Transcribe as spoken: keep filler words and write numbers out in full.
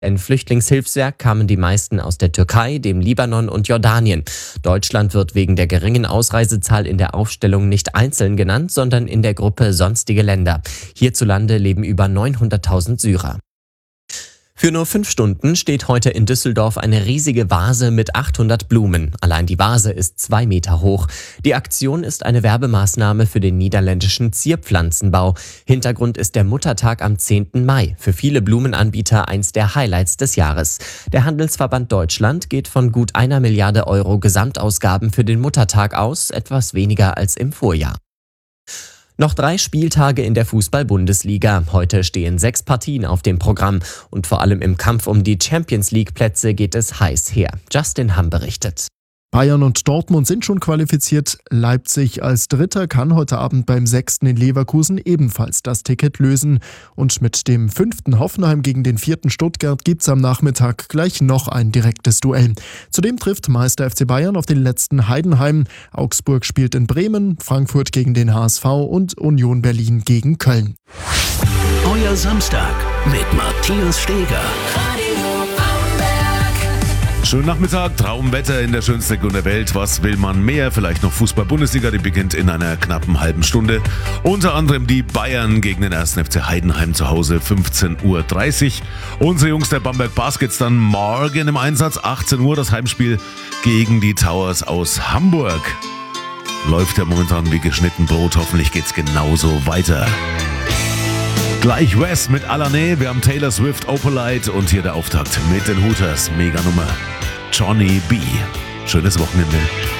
Ein Flüchtlingshilfswerk kamen die meisten aus der Türkei, dem Libanon und Jordanien. Deutschland wird wegen der geringen Ausreisezahl in der Aufstellung nicht einzeln genannt, sondern in der Gruppe Sonstige Länder. Hierzulande leben über neunhunderttausend Syrer. Für nur fünf Stunden steht heute in Düsseldorf eine riesige Vase mit achthundert Blumen. Allein die Vase ist zwei Meter hoch. Die Aktion ist eine Werbemaßnahme für den niederländischen Zierpflanzenbau. Hintergrund ist der Muttertag am zehnten Mai. Für viele Blumenanbieter eins der Highlights des Jahres. Der Handelsverband Deutschland geht von gut einer Milliarde Euro Gesamtausgaben für den Muttertag aus, etwas weniger als im Vorjahr. Noch drei Spieltage in der Fußball-Bundesliga. Heute stehen sechs Partien auf dem Programm. Und vor allem im Kampf um die Champions-League-Plätze geht es heiß her. Justin Hamm berichtet. Bayern und Dortmund sind schon qualifiziert. Leipzig als Dritter kann heute Abend beim Sechsten in Leverkusen ebenfalls das Ticket lösen. Und mit dem fünften Hoffenheim gegen den vierten Stuttgart gibt's am Nachmittag gleich noch ein direktes Duell. Zudem trifft Meister F C Bayern auf den letzten Heidenheim. Augsburg spielt in Bremen, Frankfurt gegen den H S V und Union Berlin gegen Köln. Euer Samstag mit Matthias Steger. Schönen Nachmittag, Traumwetter in der schönsten Region der Welt. Was will man mehr? Vielleicht noch Fußball-Bundesliga, die beginnt in einer knappen halben Stunde. Unter anderem die Bayern gegen den ersten F C Heidenheim zu Hause, fünfzehn Uhr dreißig. Unsere Jungs der Bamberg Baskets dann morgen im Einsatz, achtzehn Uhr, das Heimspiel gegen die Towers aus Hamburg. Läuft ja momentan wie geschnitten Brot, hoffentlich geht's genauso weiter. Gleich West mit Alané, wir haben Taylor Swift, Opalite und hier der Auftakt mit den Hooters. Mega Nummer. Johnny B. Schönes Wochenende.